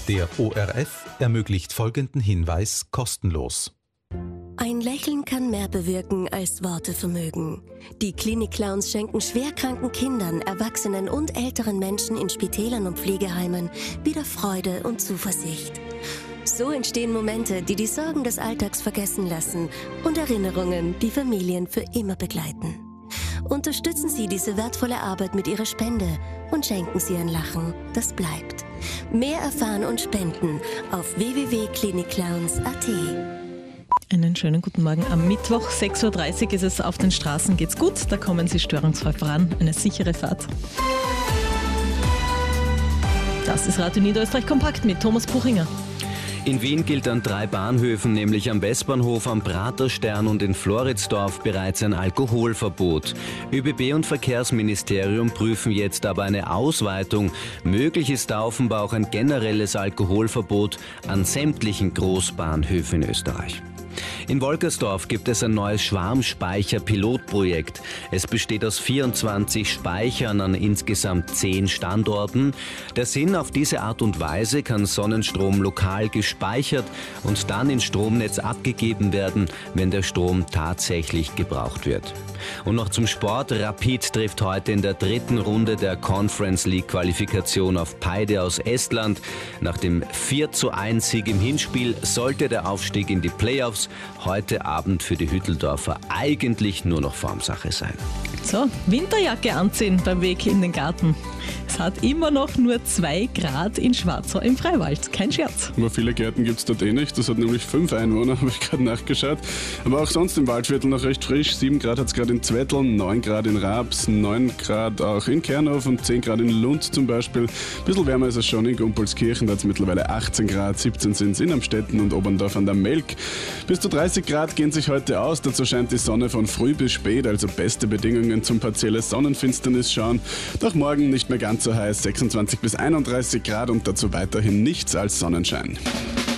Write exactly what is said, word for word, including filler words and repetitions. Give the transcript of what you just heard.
Der O R F ermöglicht folgenden Hinweis kostenlos. Ein Lächeln kann mehr bewirken, als Worte vermögen. Die Klinik-Clowns schenken schwerkranken Kindern, Erwachsenen und älteren Menschen in Spitälern und Pflegeheimen wieder Freude und Zuversicht. So entstehen Momente, die die Sorgen des Alltags vergessen lassen und Erinnerungen, die Familien für immer begleiten. Unterstützen Sie diese wertvolle Arbeit mit Ihrer Spende und schenken Sie ein Lachen, das bleibt. Mehr erfahren und spenden auf w w w punkt klinikclowns punkt a t. Einen schönen guten Morgen am Mittwoch, sechs Uhr dreißig ist es, auf den Straßen geht's gut, da kommen Sie störungsfrei voran, eine sichere Fahrt. Das ist Radio Niederösterreich kompakt mit Thomas Buchinger. In Wien gilt an drei Bahnhöfen, nämlich am Westbahnhof, am Praterstern und in Floridsdorf, bereits ein Alkoholverbot. ÖBB und Verkehrsministerium prüfen jetzt aber eine Ausweitung. Möglich ist da offenbar auch ein generelles Alkoholverbot an sämtlichen Großbahnhöfen in Österreich. In Wolkersdorf gibt es ein neues Schwarmspeicher-Pilotprojekt. Es besteht aus vierundzwanzig Speichern an insgesamt zehn Standorten. Der Sinn: auf diese Art und Weise kann Sonnenstrom lokal gespeichert und dann ins Stromnetz abgegeben werden, wenn der Strom tatsächlich gebraucht wird. Und noch zum Sport. Rapid trifft heute in der dritten Runde der Conference League Qualifikation auf Paide aus Estland. Nach dem vier zu eins Sieg im Hinspiel sollte der Aufstieg in die Playoffs heute Abend für die Hütteldorfer eigentlich nur noch Formsache sein. So, Winterjacke anziehen beim Weg in den Garten. Es hat immer noch nur zwei Grad in Schwarzau im Freiwald. Kein Scherz. Aber viele Gärten gibt es dort eh nicht. Das hat nämlich fünf Einwohner, habe ich gerade nachgeschaut. Aber auch sonst im Waldviertel noch recht frisch. sieben Grad hat es gerade in Zwettl, neun Grad in Raps, neun Grad auch in Kernhof und zehn Grad in Lund zum Beispiel. Ein bisschen wärmer ist es schon in Gumpolskirchen. Da hat es mittlerweile achtzehn Grad, siebzehn sind es in Amstetten und Oberndorf an der Melk. Bis zu dreißig Grad gehen sich heute aus. Dazu scheint die Sonne von früh bis spät, also beste Bedingungen zum partielles Sonnenfinsternis schauen. Doch morgen nicht mehr ganz so heiß, sechsundzwanzig bis einunddreißig Grad und dazu weiterhin nichts als Sonnenschein.